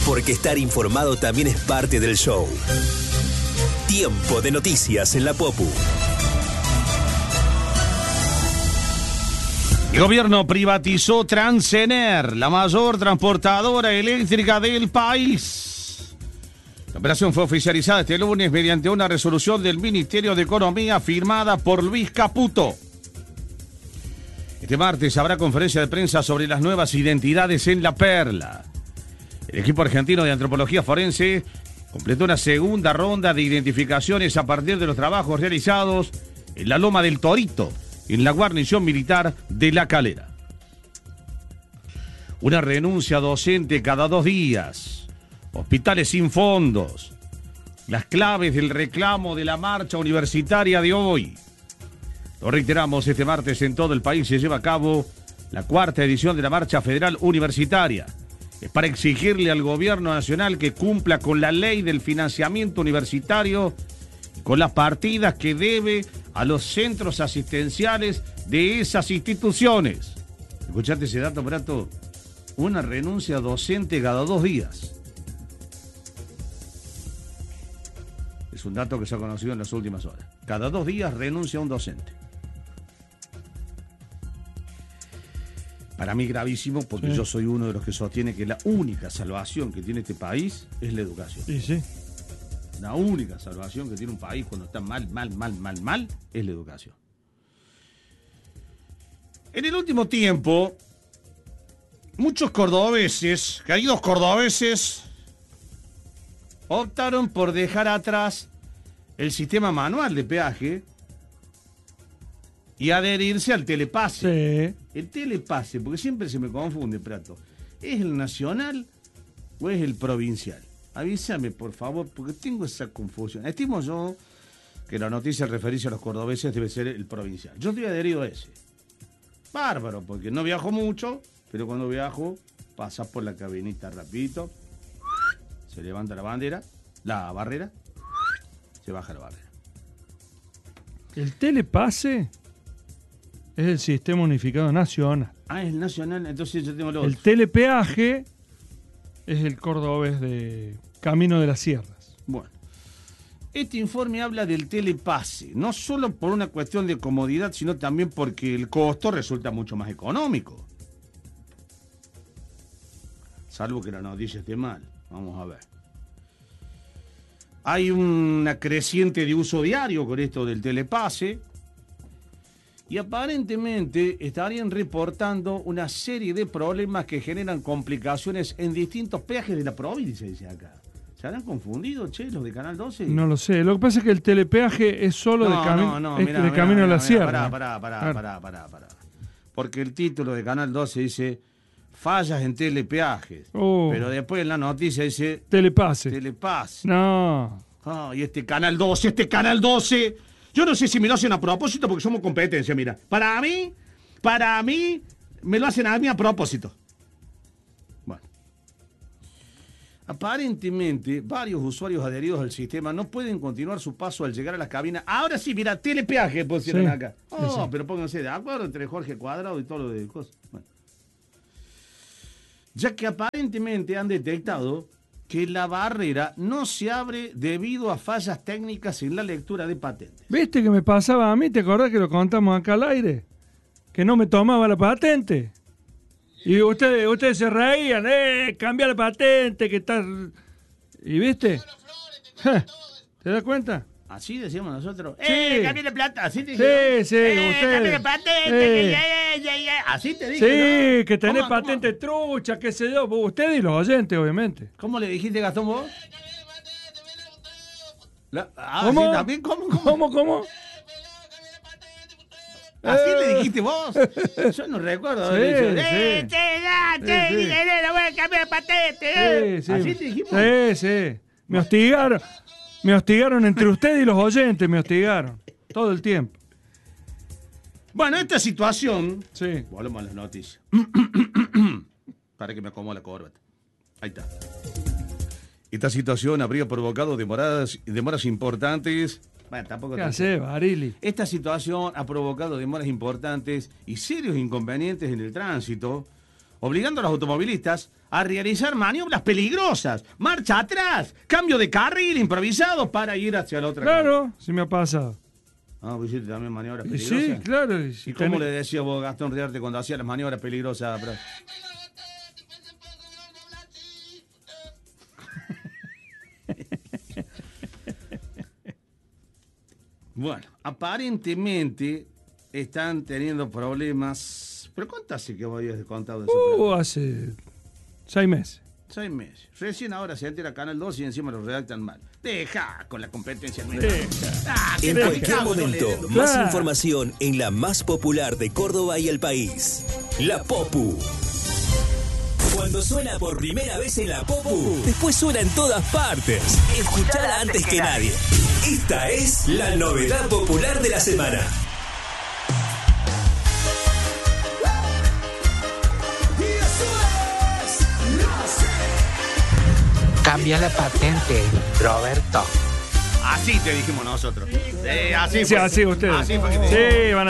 porque estar informado también es parte del show. Tiempo de noticias en la Popu. El gobierno privatizó Transener, la mayor transportadora eléctrica del país. La operación fue oficializada este lunes mediante una resolución del Ministerio de Economía firmada por Luis Caputo. Este martes habrá conferencia de prensa sobre las nuevas identidades en La Perla. El equipo argentino de antropología forense completó una segunda ronda de identificaciones a partir de los trabajos realizados en la Loma del Torito, en la guarnición militar de La Calera. Una renuncia docente cada 2 días. Hospitales sin fondos. Las claves del reclamo de la marcha universitaria de hoy. Lo reiteramos, este martes en todo el país se lleva a cabo la 4ª edición de la Marcha Federal Universitaria. Es para exigirle al gobierno nacional que cumpla con la ley del financiamiento universitario y con las partidas que debe a los centros asistenciales de esas instituciones. ¿Escuchaste ese dato, Prato? Una renuncia docente cada 2 días. Es un dato que se ha conocido en las últimas horas. Cada 2 días renuncia un docente. Para mí gravísimo, porque yo soy uno de los que sostiene que la única salvación que tiene este país es la educación. Sí, sí. La única salvación que tiene un país cuando está mal, es la educación. En el último tiempo, muchos cordobeses, queridos cordobeses, optaron por dejar atrás el sistema manual de peaje y adherirse al telepase. Sí. El telepase, porque siempre se me confunde, Prato. ¿Es el nacional o es el provincial? Avísame, por favor, porque tengo esa confusión. Estimo yo que la noticia al referirse a los cordobeses debe ser el provincial. Yo estoy adherido a ese. Bárbaro, porque no viajo mucho, pero cuando viajo, pasas por la cabinita rapidito, se levanta la barrera, se baja la barrera. El telepase es el sistema unificado nacional. Ah, es el nacional, entonces yo tengo los... El telepeaje es el cordobés de Camino de las Sierras. Bueno, este informe habla del telepase, no solo por una cuestión de comodidad, sino también porque el costo resulta mucho más económico. Salvo que la noticia esté mal. Vamos a ver. Hay una creciente de uso diario con esto del telepase. Y aparentemente estarían reportando una serie de problemas que generan complicaciones en distintos peajes de la provincia, dice acá. ¿Se habrán confundido, che, los de Canal 12? No lo sé. Lo que pasa es que el telepeaje es solo de Camino de la Sierra. Pará. Porque el título de Canal 12 dice fallas en telepeajes. Pero después en la noticia dice telepase. No. Y este Canal 12... Yo no sé si me lo hacen a propósito porque somos competencia, mira. Para mí, me lo hacen a mí a propósito. Bueno. Aparentemente, varios usuarios adheridos al sistema no pueden continuar su paso al llegar a las cabinas. Ahora sí, mira, telepeaje pusieron acá. Sí. Pero pónganse de acuerdo entre Jorge Cuadrado y todo lo de cosas. Bueno. Ya que aparentemente han detectado que la barrera no se abre debido a fallas técnicas en la lectura de patentes. ¿Viste que me pasaba a mí? ¿Te acordás que lo contamos acá al aire? Que no me tomaba la patente. Y ustedes se reían, cambia la patente, que está... ¿Y viste? ¿Te das cuenta? Así decíamos nosotros. Sí. Cambia la plata, así te dije. Sí, ustedes. Cambia la patente, así te dije, sí, ¿no? Que tenés patente trucha, qué sé yo. Usted y los oyentes, obviamente. ¿Cómo le dijiste, Gastón, vos? ¿Cómo? ¿Sí, también? ¿Cómo? ¿Así le dijiste vos? Yo no recuerdo. Sí. No voy a cambiar la patente. Sí. ¿Así te dijimos? Sí. Me hostigaron entre usted y los oyentes, me hostigaron. Todo el tiempo. Bueno, esta situación... Sí. Volvemos a las noticias. Para que me acomode la corbata. Ahí está. Esta situación habría provocado demoras importantes... Bueno, tampoco... ¿Qué hace, Barili? Esta situación ha provocado demoras importantes y serios inconvenientes en el tránsito, obligando a los automovilistas a realizar maniobras peligrosas, marcha atrás, cambio de carril improvisado para ir hacia la otra Claro, sí me ha pasado. Ah, ¿vos hiciste también maniobras Y peligrosas? sí, claro. ¿Y cómo le decías vos, Gastón Riarte, cuando hacía las maniobras peligrosas? Bueno, aparentemente están teniendo problemas. ¿Pero cuánto hace que vos habías contado de eso? Hace 6 meses. 6 meses. Recién ahora se entera Canal 2 y encima lo redactan mal. Deja con la competencia. En cualquier momento, más información en la más popular de Córdoba y el país. La Popu. Cuando suena por primera vez en la Popu, después suena en todas partes. Escuchala antes que nadie. Esta es la novedad popular de la semana. Cambia la patente, Roberto. Así te dijimos nosotros. Así Sí, fue. así ustedes. Así fue que te dijimos. Sí, van a